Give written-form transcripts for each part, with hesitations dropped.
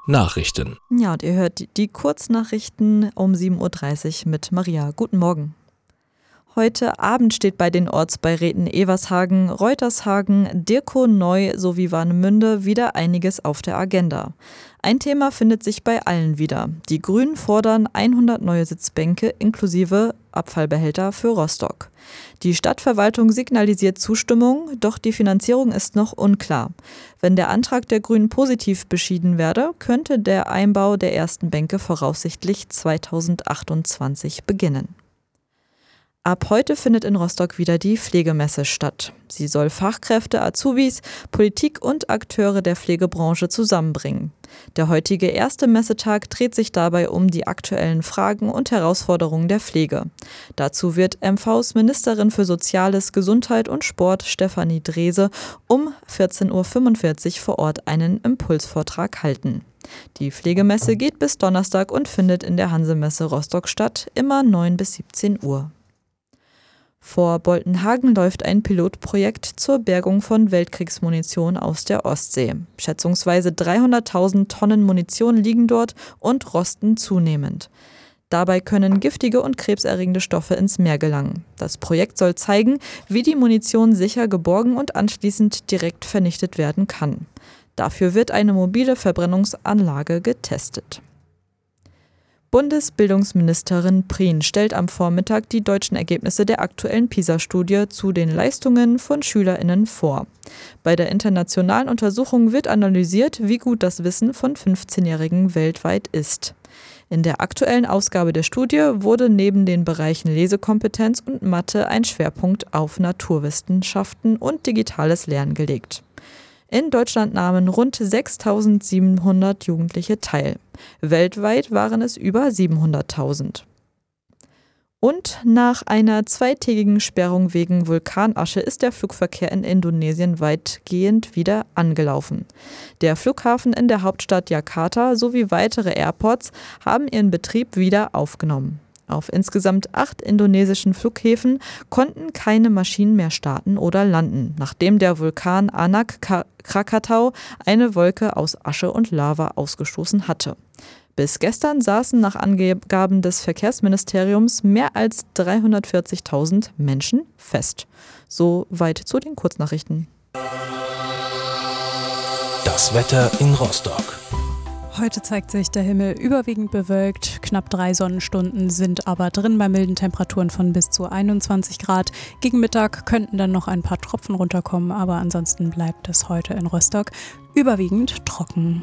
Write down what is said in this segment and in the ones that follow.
Nachrichten. Ja, und ihr hört die Kurznachrichten um 7.30 Uhr mit Maria. Guten Morgen. Heute Abend steht bei den Ortsbeiräten Evershagen, Reutershagen, Dirkow-Neu sowie Warnemünde wieder einiges auf der Agenda. Ein Thema findet sich bei allen wieder. Die Grünen fordern 100 neue Sitzbänke inklusive Abfallbehälter für Rostock. Die Stadtverwaltung signalisiert Zustimmung, doch die Finanzierung ist noch unklar. Wenn der Antrag der Grünen positiv beschieden werde, könnte der Einbau der ersten Bänke voraussichtlich 2028 beginnen. Ab heute findet in Rostock wieder die Pflegemesse statt. Sie soll Fachkräfte, Azubis, Politik und Akteure der Pflegebranche zusammenbringen. Der heutige erste Messetag dreht sich dabei um die aktuellen Fragen und Herausforderungen der Pflege. Dazu wird MVs Ministerin für Soziales, Gesundheit und Sport Stefanie Drese um 14.45 Uhr vor Ort einen Impulsvortrag halten. Die Pflegemesse geht bis Donnerstag und findet in der Hansemesse Rostock statt, immer 9 bis 17 Uhr. Vor Boltenhagen läuft ein Pilotprojekt zur Bergung von Weltkriegsmunition aus der Ostsee. Schätzungsweise 300.000 Tonnen Munition liegen dort und rosten zunehmend. Dabei können giftige und krebserregende Stoffe ins Meer gelangen. Das Projekt soll zeigen, wie die Munition sicher geborgen und anschließend direkt vernichtet werden kann. Dafür wird eine mobile Verbrennungsanlage getestet. Bundesbildungsministerin Prien stellt am Vormittag die deutschen Ergebnisse der aktuellen PISA-Studie zu den Leistungen von SchülerInnen vor. Bei der internationalen Untersuchung wird analysiert, wie gut das Wissen von 15-Jährigen weltweit ist. In der aktuellen Ausgabe der Studie wurde neben den Bereichen Lesekompetenz und Mathe ein Schwerpunkt auf Naturwissenschaften und digitales Lernen gelegt. In Deutschland nahmen rund 6.700 Jugendliche teil. Weltweit waren es über 700.000. Und nach einer zweitägigen Sperrung wegen Vulkanasche ist der Flugverkehr in Indonesien weitgehend wieder angelaufen. Der Flughafen in der Hauptstadt Jakarta sowie weitere Airports haben ihren Betrieb wieder aufgenommen. Auf insgesamt 8 indonesischen Flughäfen konnten keine Maschinen mehr starten oder landen, nachdem der Vulkan Anak Krakatau eine Wolke aus Asche und Lava ausgestoßen hatte. Bis gestern saßen nach Angaben des Verkehrsministeriums mehr als 340.000 Menschen fest. Soweit zu den Kurznachrichten. Das Wetter in Rostock. Heute zeigt sich der Himmel überwiegend bewölkt. Knapp 3 Sonnenstunden sind aber drin bei milden Temperaturen von bis zu 21 Grad. Gegen Mittag könnten dann noch ein paar Tropfen runterkommen, aber ansonsten bleibt es heute in Rostock überwiegend trocken.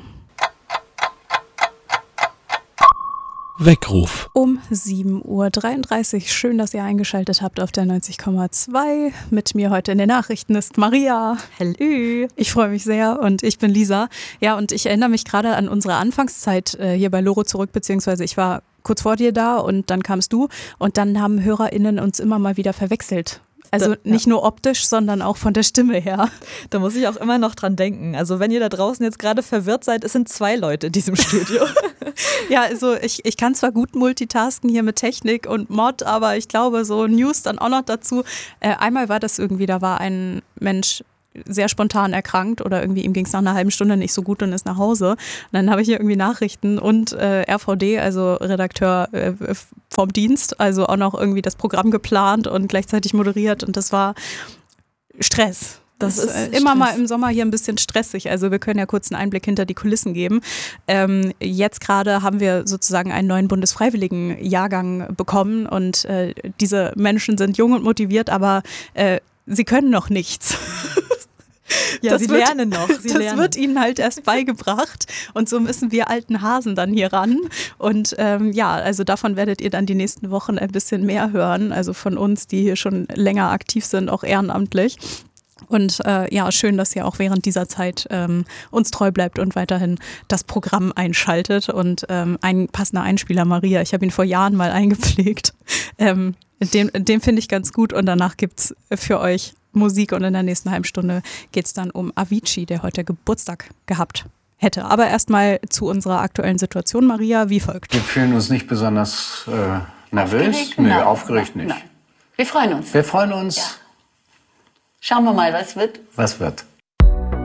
Weckruf. Um 7.33 Uhr. Schön, dass ihr eingeschaltet habt auf der 90,2. Mit mir heute in den Nachrichten ist Maria. Hallo. Ich freue mich sehr und ich bin Lisa. Ja, und ich erinnere mich gerade an unsere Anfangszeit hier bei Loro zurück, beziehungsweise ich war kurz vor dir da und dann kamst du und dann haben HörerInnen uns immer mal wieder verwechselt. Also nicht nur optisch, sondern auch von der Stimme her. Da muss ich auch immer noch dran denken. Also wenn ihr da draußen jetzt gerade verwirrt seid, es sind 2 Leute in diesem Studio. Ja, also ich kann zwar gut multitasken hier mit Technik und Mod, aber ich glaube so News dann auch noch dazu. Einmal war das irgendwie, da war ein Mensch sehr spontan erkrankt oder irgendwie ihm ging es nach einer halben Stunde nicht so gut und ist nach Hause. Und dann habe ich hier irgendwie Nachrichten und RVD, also Redakteur vom Dienst, also auch noch irgendwie das Programm geplant und gleichzeitig moderiert und das war Stress. Das ist immer mal im Sommer hier ein bisschen stressig. Also wir können ja kurz einen Einblick hinter die Kulissen geben. Jetzt gerade haben wir sozusagen einen neuen Bundesfreiwilligen-Jahrgang bekommen und diese Menschen sind jung und motiviert, aber sie können noch nichts. Ja, sie lernen noch. Das wird ihnen halt erst beigebracht und so müssen wir alten Hasen dann hier ran und also davon werdet ihr dann die nächsten Wochen ein bisschen mehr hören, also von uns, die hier schon länger aktiv sind, auch ehrenamtlich. Und schön, dass ihr auch während dieser Zeit uns treu bleibt und weiterhin das Programm einschaltet und ein passender Einspieler, Maria, ich habe ihn vor Jahren mal eingepflegt, den finde ich ganz gut und danach gibt's für euch Musik und in der nächsten halben Stunde geht es dann um Avicii, der heute Geburtstag gehabt hätte. Aber erstmal zu unserer aktuellen Situation, Maria, wie folgt. Wir fühlen uns nicht besonders nervös. Aufgeregt? Nö, Nein. aufgeregt nicht. Nein. Wir freuen uns. Wir freuen uns. Ja. Schauen wir mal, was wird. Was wird?